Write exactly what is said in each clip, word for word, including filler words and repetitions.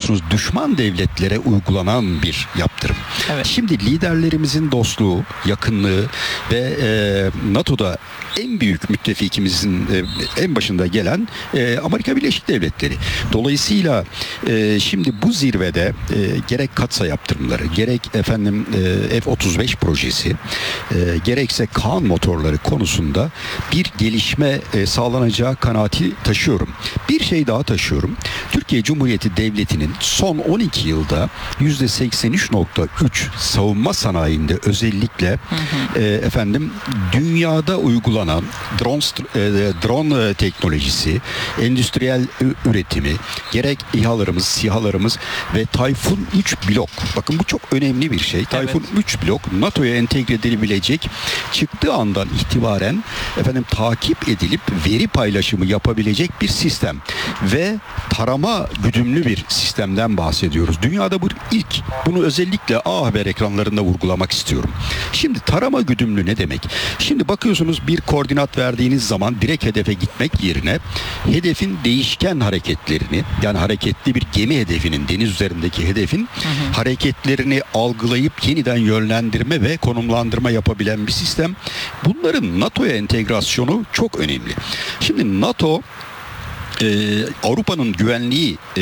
biliyorsunuz düşman devletlere uygulanan bir yaptırım. Evet. Şimdi liderlerimizin dostluğu, yakınlığı ve e, NATO'da en büyük müttefikimizin e, en başında gelen e, Amerika Birleşik Devletleri. Dolayısıyla e, şimdi bu zirvede e, gerek katsa yaptırımları, gerek efendim e, F otuz beş projesi, e, gerekse Kaan motorları konusunda bir gelişme e, sağlanacağı kanaati taşıyorum. Bir şey daha taşıyorum. Türkiye Cumhuriyeti Devleti'nin son on iki yılda yüzde seksen üç nokta üç savunma sanayinde özellikle hı hı. E, efendim dünyada uygulanan drone, e, drone teknolojisi, endüstriyel üretimi, gerek İHA'larımız, SİHA'larımız ve Tayfun üç blok. Bakın bu çok önemli bir şey. Tayfun evet. üç blok NATO'ya entegre edilebilecek, çıktığı andan itibaren efendim takip edilip veri paylaşımı yapabilecek bir sistem ve tarama güdümlü bir sistemden bahsediyoruz. Dünyada bu ilk. Bunu özellikle A Haber ekranlarında vurgulamak istiyorum. Şimdi tarama güdümlü ne demek? Şimdi bakıyorsunuz bir koordinat verdiğiniz zaman direkt hedefe gitmek yerine hedefin değişken hareketlerini, yani hareketli bir gemi hedefinin, deniz üzerindeki hedefin hı hı. hareketlerini algılayıp yeniden yönlendirme ve konumlandırma yapabilen bir sistem. Bunların NATO'ya entegrasyonu çok önemli. Şimdi NATO Ee, Avrupa'nın güvenliği e,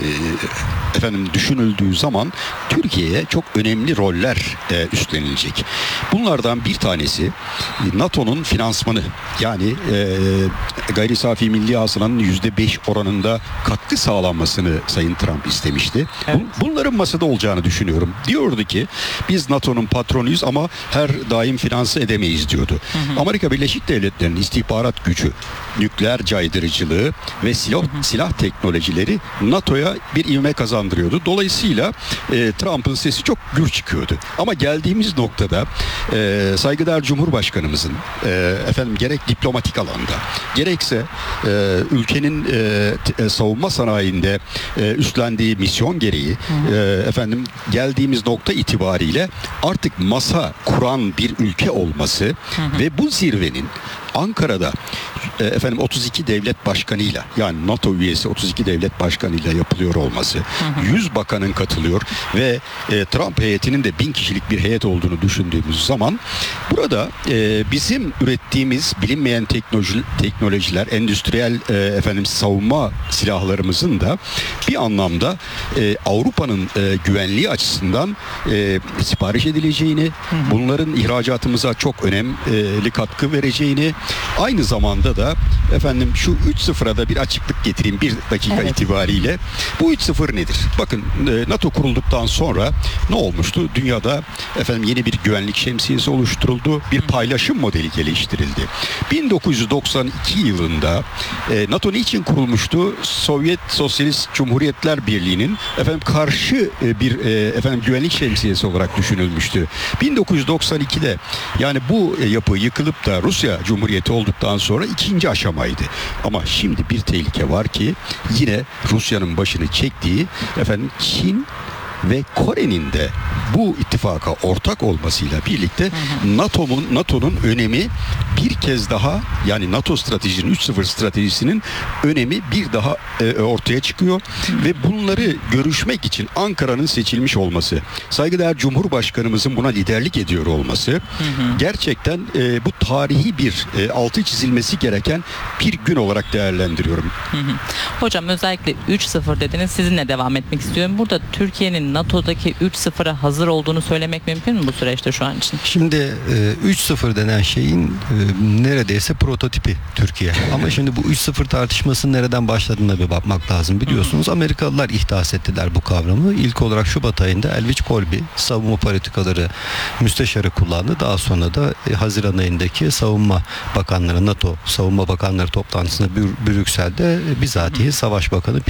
efendim düşünüldüğü zaman Türkiye'ye çok önemli roller e, üstlenilecek. Bunlardan bir tanesi NATO'nun finansmanı, yani e, gayri safi milli hasılanın yüzde beş oranında katkı sağlanmasını Sayın Trump istemişti. Evet. Bunların masada olacağını düşünüyorum. Diyordu ki biz NATO'nun patronuyuz ama her daim finanse edemeyiz diyordu. Hı hı. Amerika Birleşik Devletleri'nin istihbarat gücü, nükleer caydırıcılığı ve silah, silah teknolojileri NATO'ya bir ivme kazandırıyordu. Dolayısıyla e, Trump'ın sesi çok gür çıkıyordu. Ama geldiğimiz noktada e, saygıdeğer Cumhurbaşkanımızın e, efendim gerek diplomatik alanda gerekse e, ülkenin e, t- savunma sanayinde e, üstlendiği misyon gereği e, efendim geldiğimiz nokta itibariyle artık masa kuran bir ülke olması hı hı. ve bu zirvenin Ankara'da e, efendim otuz iki devlet başkanıyla, yani NATO üyesi otuz iki devlet başkanıyla yapılıyor olması, hı hı. yüz bakanın katılıyor ve e, Trump heyetinin de bin kişilik bir heyet olduğunu düşündüğümüz zaman burada e, bizim ürettiğimiz bilinmeyen teknoloji, teknolojiler, endüstriyel e, efendim savunma silahlarımızın da bir anlamda e, Avrupa'nın e, güvenliği açısından e, sipariş edileceğini, hı hı. bunların ihracatımıza çok önemli katkı vereceğini, aynı zamanda da efendim şu üç sıfıra da bir açıklık getireyim bir dakika evet. itibariyle. Bu üç sıfır nedir? Bakın NATO kurulduktan sonra ne olmuştu? Dünyada efendim yeni bir güvenlik şemsiyesi oluşturuldu. Bir paylaşım modeli geliştirildi. bin dokuz yüz doksan iki yılında e, NATO niçin kurulmuştu? Sovyet Sosyalist Cumhuriyetler Birliği'nin efendim karşı e, bir e, efendim güvenlik şemsiyesi olarak düşünülmüştü. bin dokuz yüz doksan ikide yani bu e, yapı yıkılıp da Rusya Cumhuriyeti olduktan sonra ikinci aşamaydı. Ama şimdi bir tehlike var ki yine Rusya'nın başını çektiği efendim Çin ve Kore'nin de bu ittifaka ortak olmasıyla birlikte NATO'nun NATO'nun önemi bir kez daha, yani NATO stratejisinin üç sıfır stratejisinin önemi bir daha e, ortaya çıkıyor ve bunları görüşmek için Ankara'nın seçilmiş olması, saygıdeğer Cumhurbaşkanımızın buna liderlik ediyor olması hı hı. gerçekten e, bu tarihi bir e, altı çizilmesi gereken bir gün olarak değerlendiriyorum. Hı hı. Hocam özellikle üç sıfır dediniz, sizinle devam etmek istiyorum. Burada Türkiye'nin NATO'daki üç sıfıra hazır olduğunu söylemek mümkün mü bu süreçte şu an için? Şimdi üç sıfır denen şeyin neredeyse prototipi Türkiye. Ama şimdi bu üç sıfır tartışması nereden başladığına bir bakmak lazım. Biliyorsunuz Amerikalılar ihdas ettiler bu kavramı. İlk olarak Şubat ayında Elwich Colby savunma politikaları müsteşarı kullandı. Daha sonra da Haziran ayındaki savunma bakanları, NATO savunma bakanları toplantısında Brüksel'de bizatihi Savaş Bakanı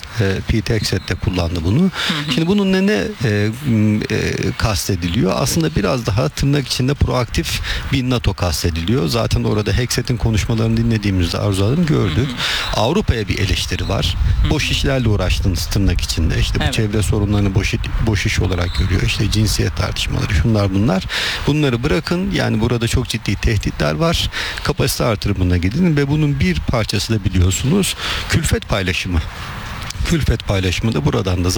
Pete Hegseth de kullandı bunu. Şimdi bunun ne, ne e, e, kastediliyor? Aslında biraz daha tırnak içinde proaktif bir NATO kastediliyor. Zaten orada Hegseth'in konuşmalarını dinlediğimizde, Arzu Hanım gördük. Hı hı. Avrupa'ya bir eleştiri var. Hı. Boş işlerle uğraştınız tırnak içinde. İşte bu evet. çevre sorunlarını boş, boş iş olarak görüyor. İşte cinsiyet tartışmaları, şunlar bunlar. Bunları bırakın. Yani burada çok ciddi tehditler var. Kapasite artırımına gidin ve bunun bir parçası da biliyorsunuz külfet paylaşımı. Külfet paylaşımı da buradan da